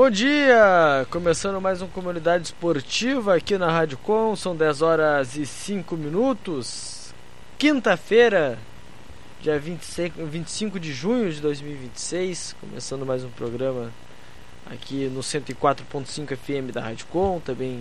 Bom dia! Começando mais um Comunidade Esportiva aqui na Rádio Com, são 10 horas e 5 minutos. Quinta-feira, dia 25 de junho de 2026, começando mais um programa aqui no 104.5 FM da Rádio Com, também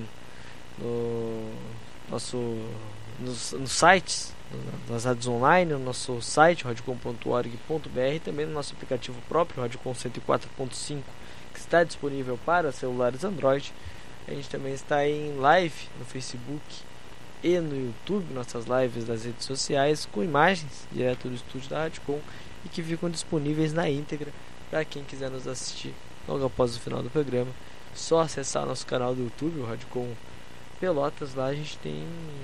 nos sites, nas rádios online, no nosso site radiocom.org.br, também no nosso aplicativo próprio, Radiocom 104.5, que está disponível para celulares Android. A gente também está em live no Facebook e no YouTube, nossas lives das redes sociais, com imagens direto do estúdio da Radiocom e que ficam disponíveis na íntegra para quem quiser nos assistir logo após o final do programa. Só acessar nosso canal do YouTube, o Radiocom Pelotas. Lá a gente tem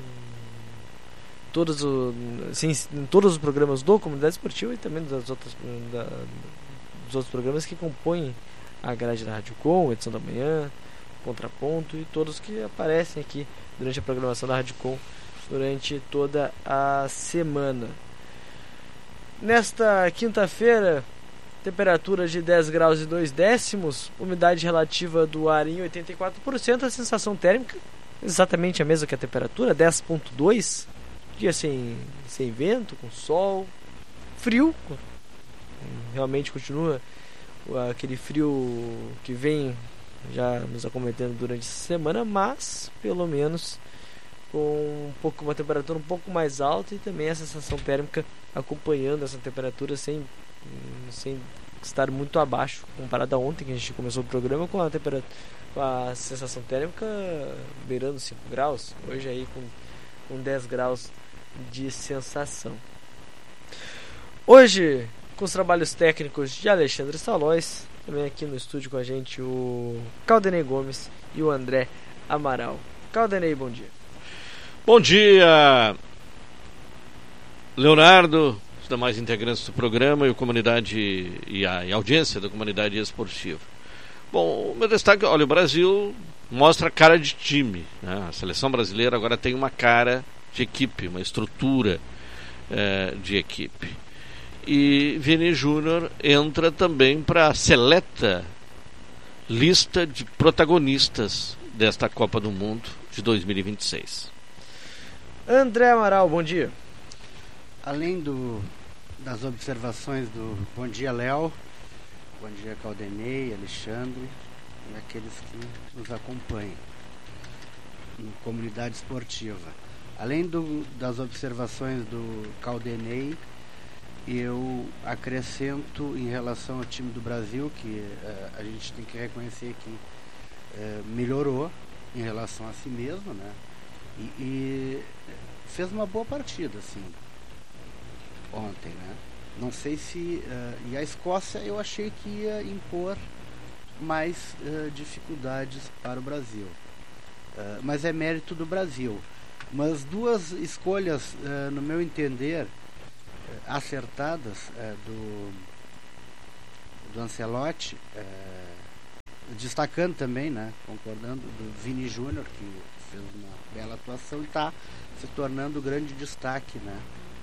todos os programas do Comunidade Esportiva e também dos outros programas que compõem a grade da Rádio Com, Edição da Manhã, Contraponto e todos que aparecem aqui durante a programação da Rádio Com durante toda a semana. Nesta quinta-feira, temperatura de 10 graus e 2 décimos, umidade relativa do ar em 84%, a sensação térmica exatamente a mesma que a temperatura, 10,2. Dia sem vento, com sol, frio, realmente continua aquele frio que vem já nos acometendo durante essa semana, mas pelo menos com uma temperatura um pouco mais alta e também a sensação térmica acompanhando essa temperatura sem estar muito abaixo, comparado a ontem que a gente começou o programa com a sensação térmica beirando 5 graus, hoje aí com 10 graus de sensação. Hoje, com os trabalhos técnicos de Alexandre Salóis, também aqui no estúdio com a gente o Caldenei Gomes e o André Amaral. Caldenei, bom dia. Bom dia, Leonardo, os demais integrantes do programa e a comunidade e a audiência da comunidade esportiva. Bom, o meu destaque, olha, o Brasil mostra cara de time, né? A seleção brasileira agora tem uma cara de equipe, uma estrutura de equipe. E Vini Júnior entra também para a seleta lista de protagonistas desta Copa do Mundo de 2026. André Amaral, bom dia. Além das observações do bom dia, Léo, bom dia, Caldenei, Alexandre e aqueles que nos acompanham em comunidade esportiva. Além das observações do Caldenei, eu acrescento em relação ao time do Brasil, que a gente tem que reconhecer que melhorou em relação a si mesmo, né? E fez uma boa partida, assim, ontem, né? Não sei se... e a Escócia eu achei que ia impor mais dificuldades para o Brasil. Mas é mérito do Brasil. Mas duas escolhas, no meu entender, acertadas do Ancelotti, destacando também, né, concordando, do Vini Júnior, que fez uma bela atuação e está se tornando o grande destaque, né,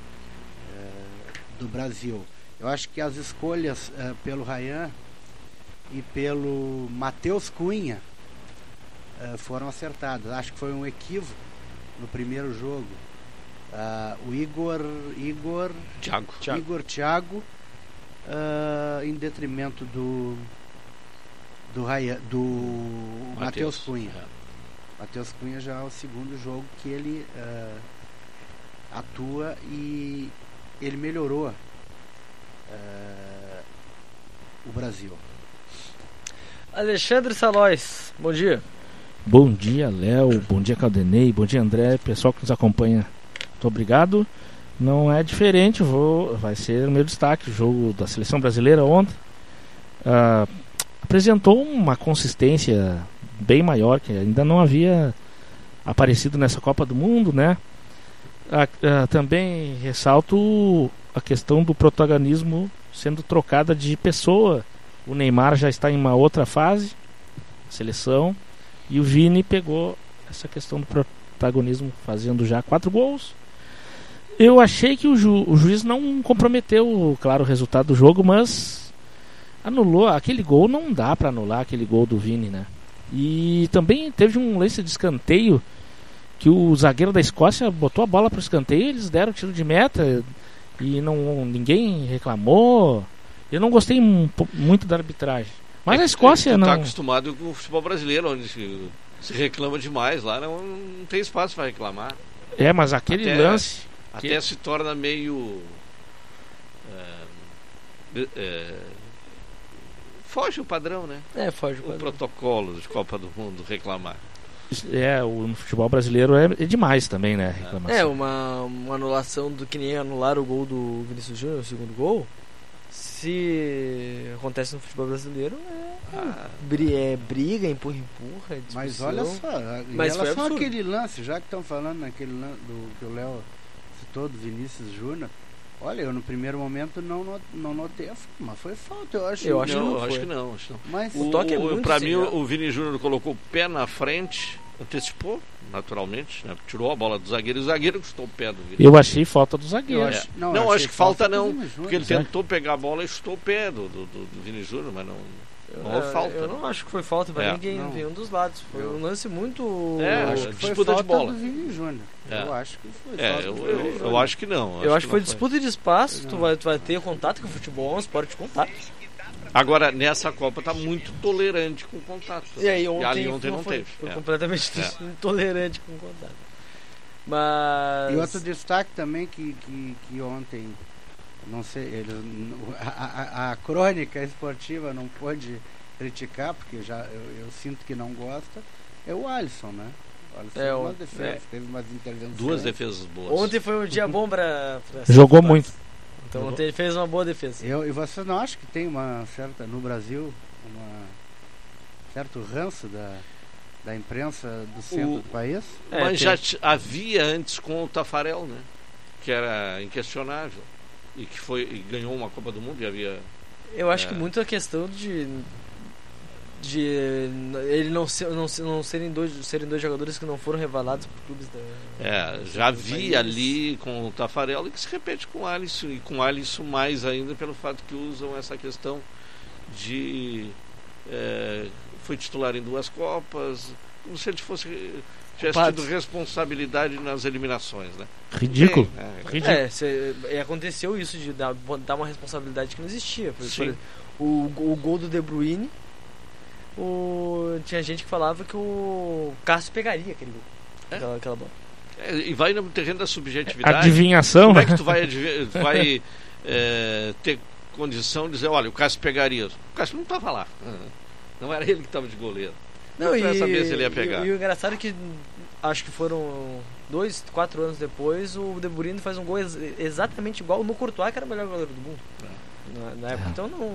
do Brasil. Eu acho que as escolhas pelo Ryan e pelo Matheus Cunha foram acertadas. Acho que foi um equívoco no primeiro jogo. O Igor Thiago em detrimento do Matheus Cunha. Matheus Cunha já é o segundo jogo que ele atua e ele melhorou o Brasil. Alexandre Salóis, bom dia. Bom dia, Léo, bom dia, Caldenei, bom dia, André, pessoal que nos acompanha, muito obrigado. Não é diferente, vai ser o meu destaque, o jogo da seleção brasileira ontem apresentou uma consistência bem maior, que ainda não havia aparecido nessa Copa do Mundo, né? Também ressalto a questão do protagonismo sendo trocada de pessoa. O Neymar já está em uma outra fase, seleção, e o Vini pegou essa questão do protagonismo, fazendo já 4 gols. Eu achei que o juiz não comprometeu, claro, o resultado do jogo, mas anulou aquele gol, não dá pra anular aquele gol do Vini, né? E também teve um lance de escanteio que o zagueiro da Escócia botou a bola pro escanteio, eles deram tiro de meta e ninguém reclamou. Eu não gostei muito da arbitragem. Mas a Escócia não... tá acostumado com o futebol brasileiro, onde se reclama demais, lá não tem espaço para reclamar. Mas aquele lance... Até se torna meio... foge o padrão, né? Foge o padrão. O protocolo de Copa do Mundo reclamar. No futebol brasileiro é demais também, né? Reclamação. Uma anulação do que nem anular o gol do Vinícius Júnior, o segundo gol. Se acontece no futebol brasileiro, briga, empurra, discussão. Mas olha só, em relação àquele lance, já que estão falando naquele lance que o Léo citou, do Vinícius Júnior, olha, eu no primeiro momento não notei, mas foi falta, eu acho. Eu acho que não. Mas o toque é muito pra mim, o Vini Júnior colocou o pé na frente, antecipou, naturalmente, né? Tirou a bola do zagueiro e o zagueiro custou o pé do Vini. Eu achei falta do zagueiro. Não, acho que falta não, porque ele tentou pegar a bola e chutou o pé do Vini Júnior, mas não houve falta. Eu não acho que foi falta pra ninguém, nenhum dos lados. Foi um lance muito... acho que foi disputa de bola. Do Vini Júnior. Eu acho que foi. Eu acho que não. Eu acho que foi disputa de espaço. Tu vai ter contato com o futebol, é um esporte de contato. Agora, nessa Copa tá muito tolerante com contato. E aí ontem não teve. Foi completamente intolerante com contato. Mas... E outro destaque também que ontem, não sei, a crônica esportiva não pôde criticar, porque eu sinto que não gosta, é o Alisson, né? Teve umas intervenções. 2 defesas boas. Ontem foi um dia bom pra jogou muito. Então ontem ele fez uma boa defesa. E você não acha que tem uma certa, no Brasil, certo ranço da imprensa do centro do país? Mas já havia antes com o Tafarel, né? Que era inquestionável. E que ganhou uma Copa do Mundo e havia... Eu acho que muito a questão de ele não serem dois jogadores que não foram revelados por clubes já havia ali com o Tafarel e que se repete com o Alisson, e com o Alisson mais ainda pelo fato que usam essa questão de foi titular em 2 Copas, como se ele tivesse tido responsabilidade nas eliminações, né? Ridículo. Aconteceu isso de dar uma responsabilidade que não existia. Por exemplo, o gol do De Bruyne, tinha gente que falava que o Cássio pegaria aquele gol, aquela bola. E vai no terreno da subjetividade. Adivinhação. Como é que tu vai ter condição de dizer, olha, o Cássio pegaria? O Cássio não estava lá. Não era ele que estava de goleiro. Não ia saber se ele ia pegar. E o engraçado é que acho que foram 2, 4 anos depois, o De Bruyne faz um gol exatamente igual no Courtois, que era o melhor goleiro do mundo na época. Então não...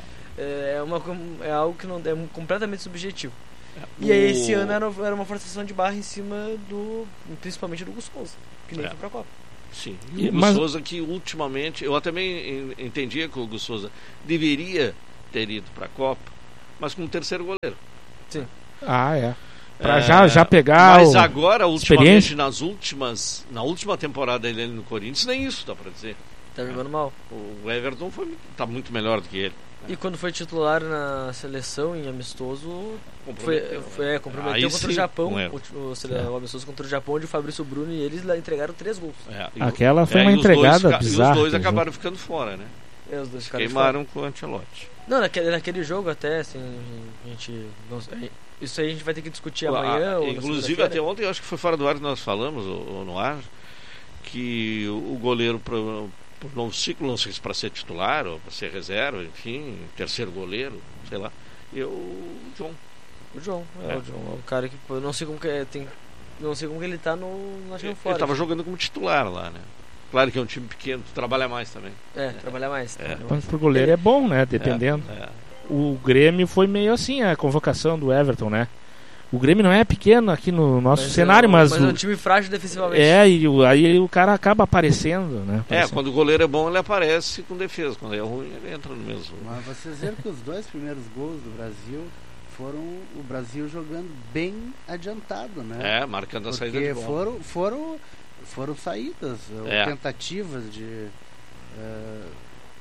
É algo que não é completamente subjetivo. E aí esse ano era uma forçação de barra em cima principalmente do Gus Souza, que nem foi pra Copa. Sim. E o Gus Souza, que ultimamente eu também entendia que o Gus Souza deveria ter ido pra Copa, mas como terceiro goleiro. Sim. Pra já pegar. Mas agora, ultimamente, na última temporada dele no Corinthians, nem isso dá pra dizer. Tá jogando mal. O Everton tá muito melhor do que ele. E quando foi titular na seleção em amistoso, comprometeu contra o Japão. O amistoso contra o Japão, onde o Fabrício Bruno e eles lá entregaram 3 gols. Aquela foi uma entregada bizarra. E os dois acabaram ficando fora, né? Os dois ficaram queimaram com o Ancelotti. Não, naquele jogo até, assim, a gente... Isso aí a gente vai ter que discutir amanhã. Inclusive, até ontem, eu acho que foi fora do ar que nós falamos, ou no ar, que o goleiro... por novo ciclo, não sei se para ser titular ou para ser reserva, enfim, terceiro goleiro, sei lá. O João. O João é o cara que eu não sei como que não sei como que ele tá na Chão Fora. Ele tava jogando como titular lá, né? Claro que é um time pequeno, tu trabalha mais também. Trabalha mais. Mas pro goleiro é bom, né? Dependendo. O Grêmio foi meio assim a convocação do Everton, né? O Grêmio não é pequeno aqui no nosso cenário, mas é um time frágil defensivamente. E aí o cara acaba aparecendo, né? Quando o goleiro é bom, ele aparece com defesa. Quando é ruim, ele entra no mesmo. Mas vocês viram que os 2 primeiros gols do Brasil foram o Brasil jogando bem adiantado, né? Marcando a saída de bola. Foram saídas, tentativas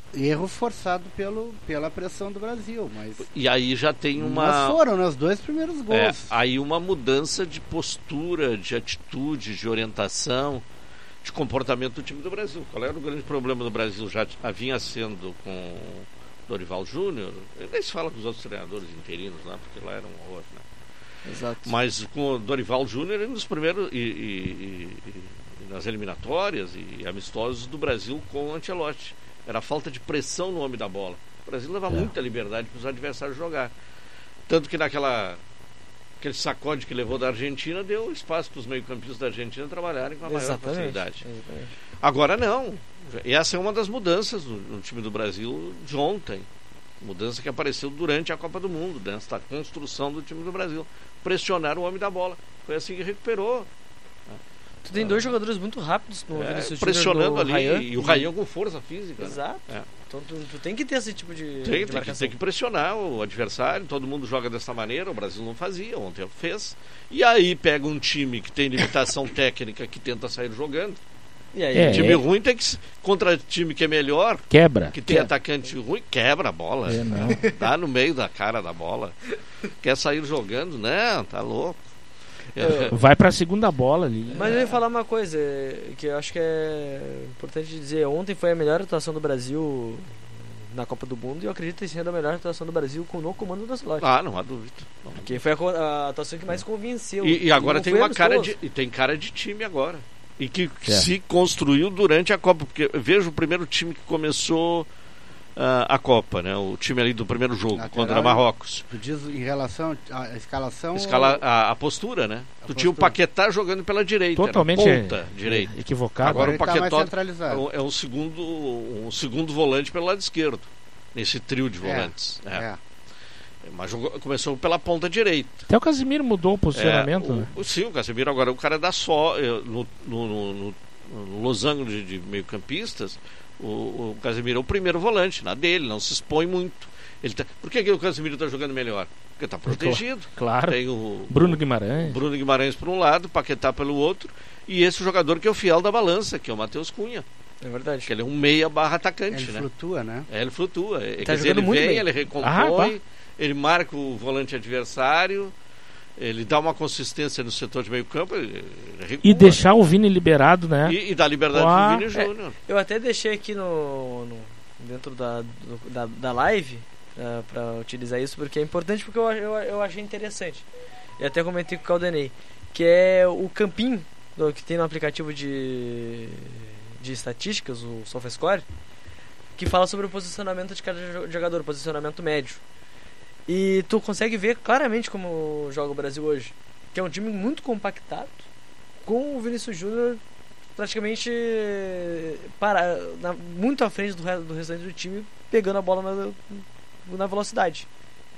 Erro forçado pela pressão do Brasil, mas... E aí já tem uma... Mas foram, né, os 2 primeiros gols. Aí uma mudança de postura, de atitude, de orientação, de comportamento do time do Brasil. Qual era o grande problema do Brasil? Já vinha sendo com Dorival Júnior, nem se fala com os outros treinadores interinos lá, porque lá era um horror, né? Exato. Mas com o Dorival Júnior, nos primeiros e nas eliminatórias e amistosos do Brasil com o Ancelotti. Era a falta de pressão no homem da bola. O Brasil leva muita liberdade para os adversários jogar. Tanto que aquele sacode que levou da Argentina deu espaço para os meio-campistas da Argentina trabalharem com a maior facilidade. Agora não. E essa é uma das mudanças no time do Brasil de ontem. Mudança que apareceu durante a Copa do Mundo, dessa construção do time do Brasil. Pressionar o homem da bola. Foi assim que recuperou. Tu tem 2 jogadores muito rápidos no Vinícius pressionando Júnior, ali, Ryan, e o Ryan com força física. Exato. Né? Então tu tem que ter esse tipo de marcação. Tem que pressionar o adversário. Todo mundo joga dessa maneira. O Brasil não fazia, ontem fez. E aí pega um time que tem limitação técnica, que tenta sair jogando. E aí, time ruim tem que, contra time que é melhor, quebra, que tem atacante ruim, quebra a bola. Não. Dá no meio da cara da bola. Quer sair jogando? Não, tá louco. Vai pra segunda bola ali. Mas eu ia falar uma coisa que eu acho que é importante dizer. Ontem foi a melhor atuação do Brasil na Copa do Mundo, e eu acredito ter sido a melhor atuação do Brasil no comando do Ancelotti. Não há dúvida. Porque foi a atuação que mais convenceu. E agora tem tem cara de time agora. E que se construiu durante a Copa. Porque veja o primeiro time que começou a Copa, né? O time ali do primeiro jogo contra Marrocos. Tu diz em relação à escalação? A postura, né? Tu tinha o Paquetá jogando pela direita. Totalmente ponta direita. Equivocado. Agora o Paquetá tá um segundo volante pelo lado esquerdo. Nesse trio de volantes. Mas começou pela ponta direita. Até o Casemiro mudou o posicionamento, né? Sim, o Casemiro agora, o cara dá só no losango de meio-campistas. O Casemiro é o primeiro volante, na dele, não se expõe muito. Por que o Casemiro está jogando melhor? Porque está protegido. Claro. Tem o Bruno Guimarães. Bruno Guimarães por um lado, o Paquetá pelo outro, e esse jogador que é o fiel da balança, que é o Matheus Cunha. É verdade. Que ele é um meia/atacante, ele flutua, né? Ele flutua. Tá Quer dizer, ele muito vem, bem. ele recompõe, ele marca o volante adversário, ele dá uma consistência no setor de meio campo, ele recua, e deixar o Vini liberado, né? E dá liberdade pro Vini Júnior. Eu até deixei aqui dentro da live para utilizar isso, porque é importante, porque eu achei interessante. E até comentei com o Caldenei, que é o campinho que tem no aplicativo de estatísticas, o SofaScore, que fala sobre o posicionamento de cada jogador, posicionamento médio. E tu consegue ver claramente como joga o Brasil hoje, que é um time muito compactado, com o Vinícius Júnior praticamente muito à frente do restante do time, pegando a bola na velocidade.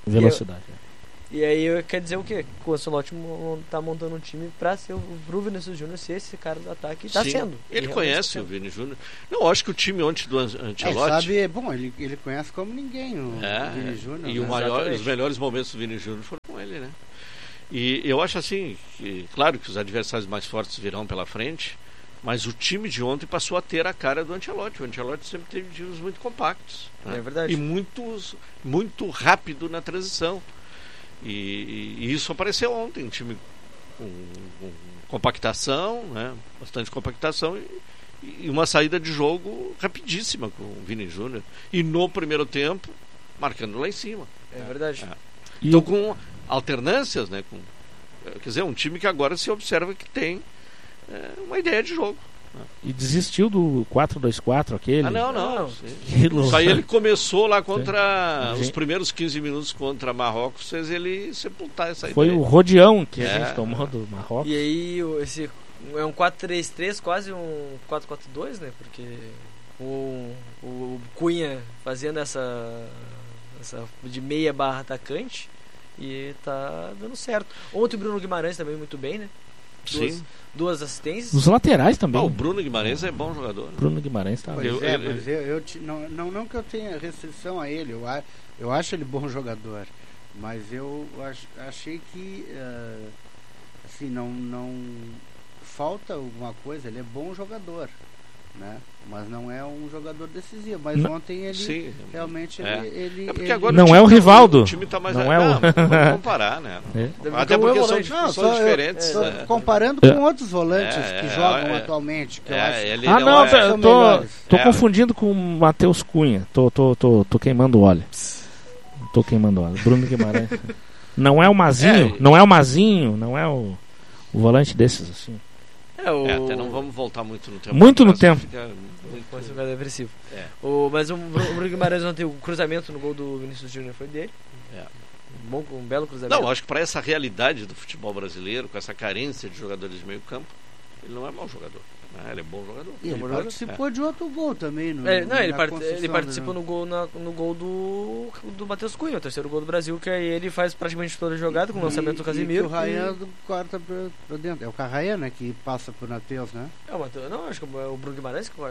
E aí quer dizer o quê? O Ancelotti tá montando um time pro Vinícius Júnior ser esse cara do ataque, e tá sendo. Ele conhece o Vini Júnior. Não, acho que o time ontem do Ancelotti... Ele conhece como ninguém o Vini Júnior. E os melhores momentos do Vini Júnior foram com ele, né? E eu acho assim, claro que os adversários mais fortes virão pela frente, mas o time de ontem passou a ter a cara do Ancelotti. O Ancelotti sempre teve times muito compactos. Né? É verdade. E muito rápido na transição. E isso apareceu ontem, um time com compactação, né? Bastante compactação e uma saída de jogo rapidíssima com o Vini Júnior. E no primeiro tempo, marcando lá em cima. É verdade. Então com alternâncias, né? Quer dizer, um time que agora se observa que tem uma ideia de jogo. E desistiu do 4-2-4 aquele? Não. Isso aí ele começou lá contra os primeiros 15 minutos contra Marrocos, fez ele sepultar essa Foi ideia. o rodeão que a gente tomou do Marrocos. E aí esse é um 4-3-3, quase um 4-4-2, né? Porque o Cunha fazendo essa de meia/atacante, e tá dando certo. Ontem o Bruno Guimarães também muito bem, né? Duas assistências. Os laterais também. O Bruno Guimarães é bom jogador. Né? Bruno Guimarães tá. Mas não que eu tenha restrição a ele. Eu acho ele bom jogador, mas eu achei que assim não falta alguma coisa. Ele é bom jogador, né? Mas não é um jogador decisivo. Mas ontem ele Sim. realmente ele porque ele- agora Não é o Rivaldo. O time tá mais Não é o- não vamos comparar, né? Até porque são discussões diferentes. Tô né? comparando com outros volantes É, que é, jogam é. atualmente, que eu É, acho. ele Ah, não não, é- são tô melhores. confundindo com o Matheus Cunha. Tô queimando óleo. Tô queimando óleo. Bruno Guimarães. Não é o Mazinho, É. não é o Mazinho, não é o volante desses, assim. até não vamos voltar muito no tempo. Muito no atrás, tempo. fica muito- Pode ficar depressivo. É. Mas o Bruno Guimarães ontem, o cruzamento no gol do Vinícius Júnior foi dele. É. Um belo cruzamento. Não, acho que para essa realidade do futebol brasileiro, com essa carência de jogadores de meio campo, ele não é mau jogador. Né? Ele é bom jogador. E ele Namorou? participou de outro gol também. No, Ele na construção ele do participou jogo. no gol do Matheus Cunha, o terceiro gol do Brasil, que aí ele faz praticamente toda a jogada com o lançamento do Casimiro. E que o Ryan corta pra dentro. É o Carraia, né? Que passa pro Matheus, né? É o Matheus, não, acho que é o Bruno Guimarães que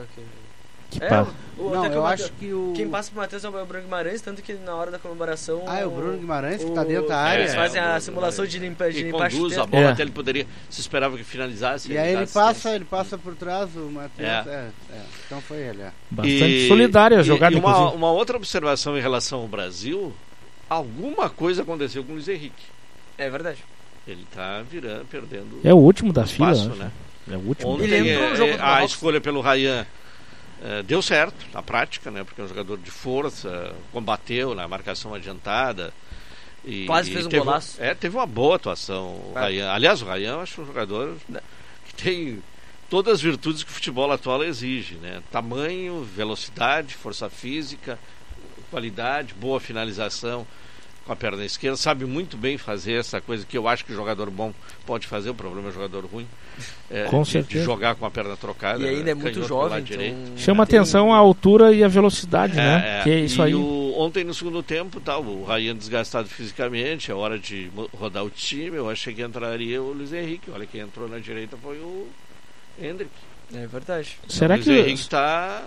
Que é, passa. Não, até que eu o acho Matheus- que o... Quem passa pro Matheus é o Bruno Guimarães, tanto que na hora da comemoração. Ah, é o Bruno Guimarães que o- tá dentro da área. Eles fazem o a Bruno simulação Guimarães. de limpar Que limpar conduz a chuteira. bola, É. até ele poderia. Se esperava que finalizasse. E aí dá ele assistência. passa por trás do Matheus. Então foi ele, Bastante solidária a jogada, e inclusive. uma outra observação em relação ao Brasil, alguma coisa aconteceu com o Luiz Henrique. É verdade. Ele tá perdendo É o último da fila, espaço, acho. né? É o último. Ontem Ele entrou no jogo contra o a Marrocos. escolha pelo Ryan deu certo na prática, né? Porque é um jogador de força, combateu na marcação adiantada. E, Quase fez um teve, golaço. teve uma boa atuação o Ryan. Aliás, o Ryan eu acho um jogador que tem todas as virtudes que o futebol atual exige, né? Tamanho, velocidade, força física, qualidade, boa finalização com a perna esquerda, sabe muito bem fazer essa coisa que eu acho que o jogador bom pode fazer, o problema é o jogador ruim. Com de certeza. jogar com a perna trocada. E ainda é muito canhoto pelo jovem, lado então. direito. Chama tem- atenção a altura e a velocidade, né? Que é isso e aí. ontem no segundo tempo, o Ryan desgastado fisicamente, é hora de rodar o time, eu achei que entraria o Luiz Henrique. Olha, quem entrou na direita foi o Hendrick. É verdade. Será o Luiz que Henrique está...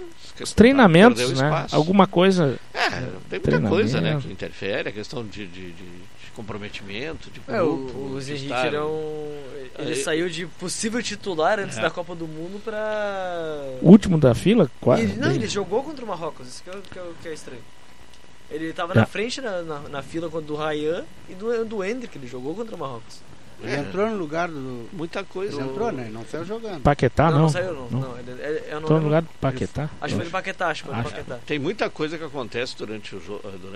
os treinamentos, perdeu né? espaço. Alguma coisa. Tem muita coisa, né? Treinamento. Que interfere, a questão de comprometimento, de O grupo. Luiz de Henrique estar- ele saiu de possível titular antes da Copa do Mundo pra. Último da fila? Quase. Ele jogou contra o Marrocos, isso que é estranho. Ele tava É. na frente na fila do Ryan e do Hendrick, ele jogou contra o Marrocos. Ele entrou no lugar do... Muita coisa. Ele entrou, né? Não saiu jogando. Paquetá, não? não saiu, não. Eu não Tô no lembro. lugar do Paquetá. Acho que foi no Paquetá, Tem muita coisa que acontece durante o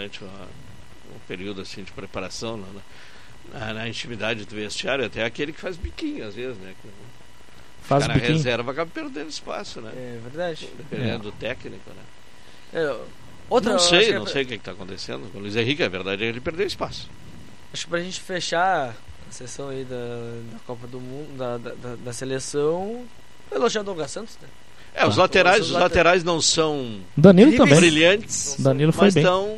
período assim de preparação na intimidade do vestiário, até aquele que faz biquinho às vezes, né? Que Faz na biquinho. reserva acaba perdendo espaço, né? É verdade. Dependendo do técnico, né? Outra, não acho sei que o que está acontecendo com o Luiz Henrique, a verdade é que ele perdeu espaço. Acho que pra gente fechar a sessão aí da Copa do Mundo, da seleção, elogiar o Douglas Santos, né? Os laterais não são Danilo Incríveis. também. brilhantes, Danilo foi mas bem. estão...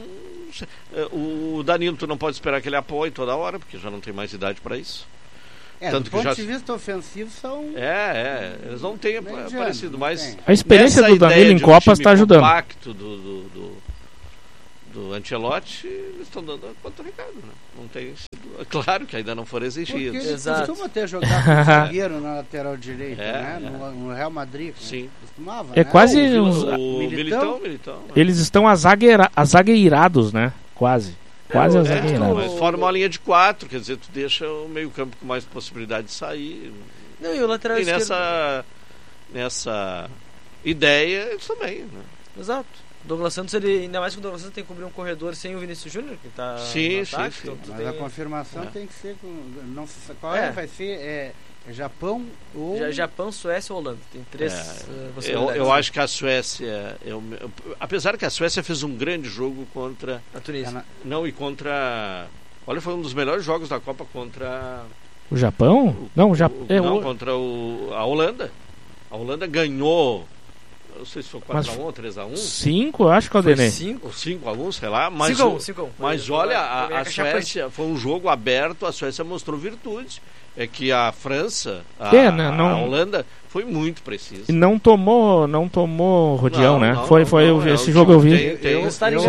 O Danilo tu não pode esperar que ele apoie toda hora, porque já não tem mais idade para isso. Tanto do que ponto já- de vista ofensivo são... Eles não têm Mediano, aparecido, não mas tem. A experiência nessa do Danilo ideia em de Copas time está ajudando. compacto do Ancelotti, eles estão dando conta do recado, né? Não tem sido... Claro que ainda não foram Porque exigidos. ele Exato. costuma ter jogado com o zagueiro na lateral direita, É, né? é. No Real Madrid. Sim. Costumava, É né? quase O Militão. Militão. né? Eles estão azagueirados, né? Quase. Quase azagueirados. Mas forma uma linha de 4, quer dizer, tu deixa o meio campo com mais possibilidade de sair. Não, e o lateral E esquerdo. nessa ideia, eles também, né? Exato. Douglas Santos, ainda mais que o Douglas Santos tem que cobrir um corredor sem o Vinícius Júnior, que tá Sim, no sim, ataque, sim. então tu Mas tem- a confirmação É. tem que ser com... Não sei qual É. vai ser. É Japão ou... Japão, Suécia ou Holanda. Tem três possibilidades. Eu acho que a Suécia, apesar que a Suécia fez um grande jogo contra, A Tunísia. É na- não, e contra, olha, foi um dos melhores jogos da Copa contra O Japão? Não, contra a Holanda. A Holanda ganhou, eu não sei se foi 4x1 ou 3x1, 5, eu acho que é o Foi Denê. 5? ou 5x1, sei lá, mas 5-1. Mas olha, a Suécia foi um jogo aberto, a Suécia mostrou virtude. É que a França, a Holanda, foi muito precisa. E não tomou rodeão, né? Não, Esse jogo eu vi. Tem-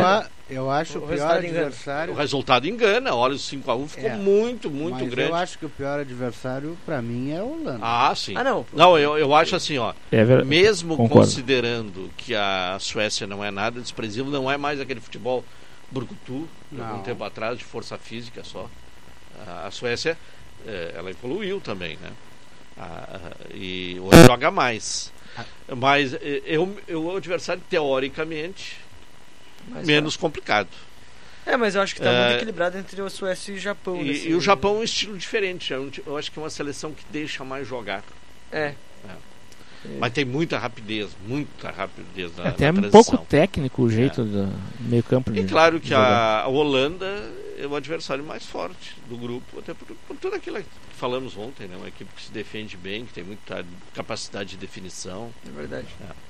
Eu acho O o pior resultado engana. adversário. O resultado engana, olha, o 5-1 ficou muito Mas grande. eu acho que o pior adversário, pra mim, é a Holanda. Ah, sim. Não. Não, eu acho assim, ó. Mesmo concordo. considerando que a Suécia não é nada desprezível, não é mais aquele futebol brucutu, de algum Não. tempo atrás, de força física só. A Suécia, ela evoluiu também, né? E hoje joga mais. Mas o adversário, teoricamente, menos complicado. Mas eu acho que tá muito equilibrado entre a Suécia e o Japão. E o Japão é um estilo diferente. Eu acho que é uma seleção que deixa mais jogar. Mas tem muita rapidez na Até na um pouco transição. técnico o jeito do meio campo. E claro que a Holanda é o adversário mais forte do grupo, até por tudo aquilo que falamos ontem, né? Uma equipe que se defende bem, que tem muita capacidade de definição. É verdade.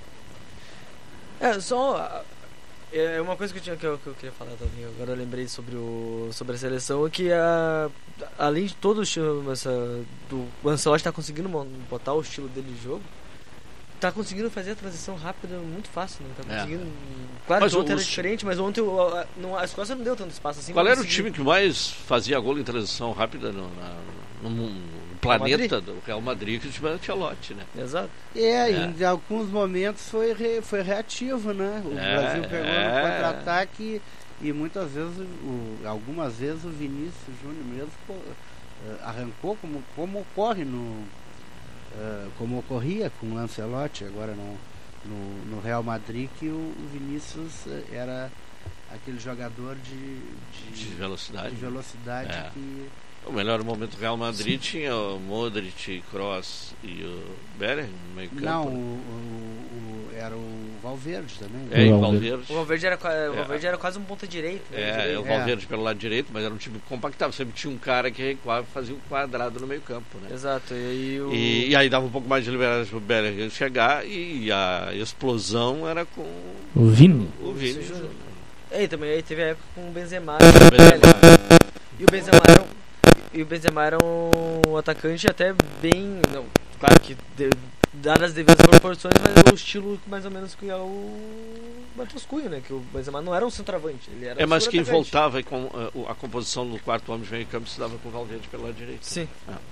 É uma coisa que eu queria falar também, agora eu lembrei sobre a seleção, é que além de todo o estilo o Ancelotti tá conseguindo botar o estilo dele de jogo, tá conseguindo fazer a transição rápida muito fácil, né? Tá conseguindo. Claro Mas que ontem era diferente, mas ontem a Escócia não deu tanto espaço assim. Qual era o time que mais fazia gol em transição rápida no planeta do Real Madrid, que o time era Ancelotti, né? Exato. Em alguns momentos foi reativo, né? O Brasil pegou no contra-ataque e muitas vezes, algumas vezes o Vinícius Júnior mesmo arrancou como ocorre como ocorria com o Ancelotti agora no Real Madrid, que o Vinícius era aquele jogador de velocidade. Que o melhor momento do Real Madrid tinha o Modric, Kroos e o Bellerin no meio campo. Não, era o Valverde também. E o Valverde. O Valverde era quase um ponta direita. O Valverde pelo lado direito, mas era um time compactado. Sempre tinha um cara que recuava e fazia um quadrado no meio campo, né? Exato. E aí dava um pouco mais de liberdade pro Bellerin chegar, e a explosão era com o Vini. E também aí teve a época com o Benzema. E o Benzema era um atacante até bem... Não, claro que dadas as devidas proporções, mas o estilo mais ou menos que é o Matheus Cunha, né? Que o Benzema não era um centroavante, ele era mas quem voltava com a composição do quarto homem de meio campo se dava com o Valverde pelo lado direito. Sim.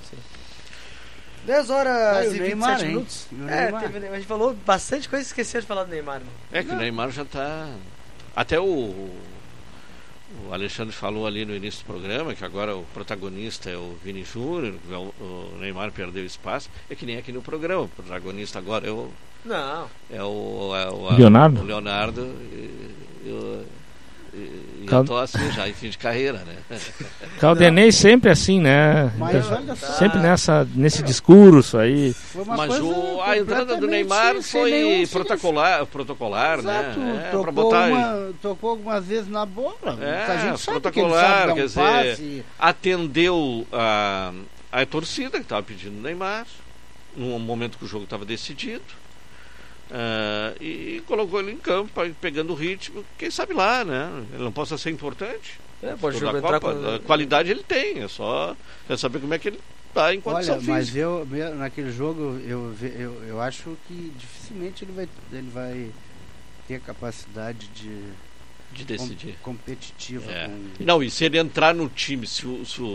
10 horas e 27 minutos. A gente falou bastante coisa e esqueceu de falar do Neymar. Né? Que o Neymar já está... Até o Alexandre falou ali no início do programa que agora o protagonista é o Vini Júnior, o Neymar perdeu espaço. É que nem aqui no programa, o protagonista agora é o Leonardo. O Leonardo e eu tô assim já em fim de carreira, né? Caldenei sempre assim, né? Sempre nesse discurso aí. Mas a entrada do Neymar foi protocolar, exato, né? Tocou algumas vezes na bola. A gente protocolar, quer dizer, atendeu a torcida que estava pedindo o Neymar, num momento que o jogo estava decidido. E colocou ele em campo, pegando o ritmo, quem sabe lá, né? Ele não possa ser importante. Pode jogar a qualidade ele tem, é só saber como é que ele está em condição física. Mas eu naquele jogo eu acho que dificilmente ele vai ter a capacidade de decidir competitiva. Não, e se ele entrar no time, se